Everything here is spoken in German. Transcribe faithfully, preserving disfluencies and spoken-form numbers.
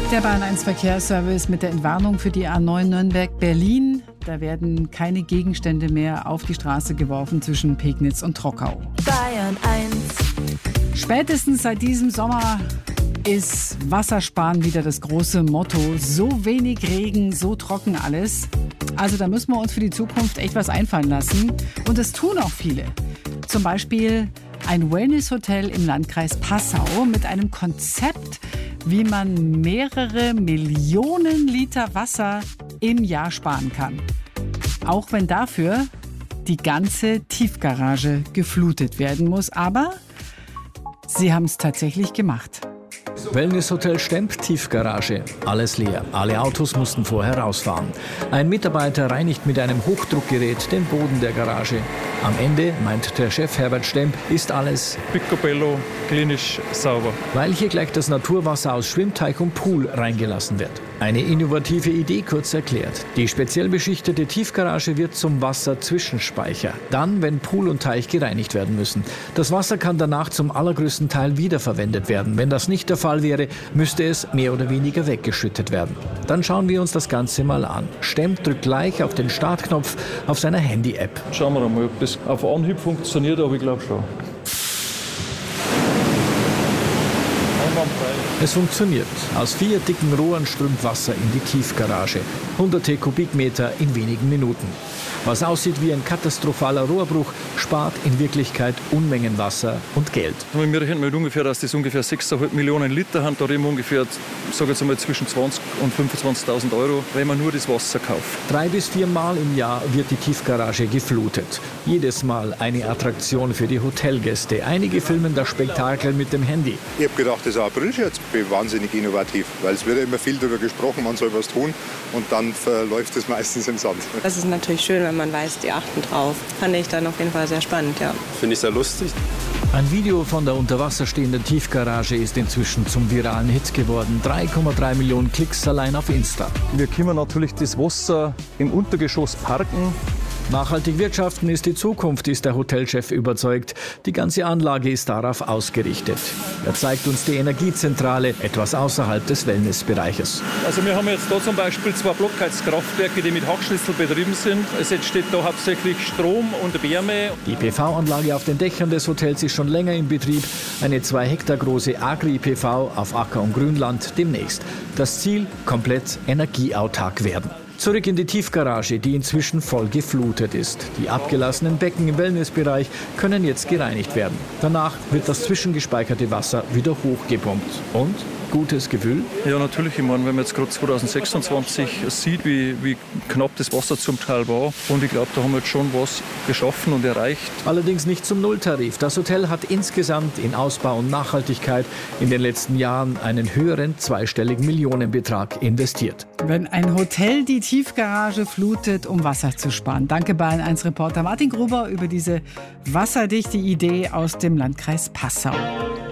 Der Bahn eins Verkehrsservice mit der Entwarnung für die A neun Nürnberg-Berlin. Da werden keine Gegenstände mehr auf die Straße geworfen zwischen Pegnitz und Trockau. Bayern eins. Spätestens seit diesem Sommer ist Wassersparen wieder das große Motto. So wenig Regen, so trocken alles. Also da müssen wir uns für die Zukunft echt was einfallen lassen. Und das tun auch viele. Zum Beispiel ein Wellness-Hotel im Landkreis Passau mit einem Konzept, wie man mehrere Millionen Liter Wasser im Jahr sparen kann. Auch wenn dafür die ganze Tiefgarage geflutet werden muss. Aber sie haben es tatsächlich gemacht. Wellnesshotel Stemp, Tiefgarage. Alles leer. Alle Autos mussten vorher rausfahren. Ein Mitarbeiter reinigt mit einem Hochdruckgerät den Boden der Garage. Am Ende, meint der Chef Herbert Stemp, ist alles picobello, klinisch sauber. Weil hier gleich das Naturwasser aus Schwimmteich und Pool reingelassen wird. Eine innovative Idee, kurz erklärt. Die speziell beschichtete Tiefgarage wird zum Wasserzwischenspeicher. Dann, wenn Pool und Teich gereinigt werden müssen. Das Wasser kann danach zum allergrößten Teil wiederverwendet werden. Wenn das nicht der Fall wäre, müsste es mehr oder weniger weggeschüttet werden. Dann schauen wir uns das Ganze mal an. Stemp drückt gleich auf den Startknopf auf seiner Handy-App. Schauen wir mal, ob das auf Anhieb funktioniert, aber ich glaube schon. Es funktioniert. Aus vier dicken Rohren strömt Wasser in die Tiefgarage. Hunderte Kubikmeter in wenigen Minuten. Was aussieht wie ein katastrophaler Rohrbruch, spart in Wirklichkeit Unmengen Wasser und Geld. Wir rechnen mit ungefähr, dass das ungefähr sechs Komma fünf Millionen Liter haben. Da reden wir ungefähr, sage jetzt einmal, zwischen zwanzig und fünfundzwanzigtausend Euro, wenn man nur das Wasser kauft. Drei bis vier Mal im Jahr wird die Tiefgarage geflutet. Jedes Mal eine Attraktion für die Hotelgäste. Einige filmen das Spektakel mit dem Handy. Ich habe gedacht, das ist ein Aprilscherz. Ich bin wahnsinnig innovativ, weil es wird ja immer viel darüber gesprochen, man soll was tun und dann verläuft es meistens im Sand. Das ist natürlich schön, wenn man weiß, die achten drauf. Fand ich dann auf jeden Fall sehr spannend, ja. Finde ich sehr lustig. Ein Video von der unter Wasser stehenden Tiefgarage ist inzwischen zum viralen Hit geworden. drei Komma drei Millionen Klicks allein auf Insta. Wir können natürlich das Wasser im Untergeschoss parken. Nachhaltig wirtschaften ist die Zukunft, ist der Hotelchef überzeugt. Die ganze Anlage ist darauf ausgerichtet. Er zeigt uns die Energiezentrale, etwas außerhalb des Wellnessbereiches. Also wir haben jetzt da zum Beispiel zwei Blockheizkraftwerke, die mit Hackschlüssel betrieben sind. Es entsteht da hauptsächlich Strom und Wärme. Die P V-Anlage auf den Dächern des Hotels ist schon länger in Betrieb. Eine zwei Hektar große Agri-P V auf Acker- und Grünland demnächst. Das Ziel, komplett energieautark werden. Zurück in die Tiefgarage, die inzwischen voll geflutet ist. Die abgelassenen Becken im Wellnessbereich können jetzt gereinigt werden. Danach wird das zwischengespeicherte Wasser wieder hochgepumpt. Und? Gutes Gefühl? Ja, natürlich. Ich meine, wenn man jetzt gerade zwanzig sechsundzwanzig sieht, wie, wie knapp das Wasser zum Teil war. Und ich glaube, da haben wir jetzt schon was geschaffen und erreicht. Allerdings nicht zum Nulltarif. Das Hotel hat insgesamt in Ausbau und Nachhaltigkeit in den letzten Jahren einen höheren zweistelligen Millionenbetrag investiert. Wenn ein Hotel die Tiefgarage flutet, um Wasser zu sparen. Danke Bayern eins Reporter Martin Gruber über diese wasserdichte Idee aus dem Landkreis Passau.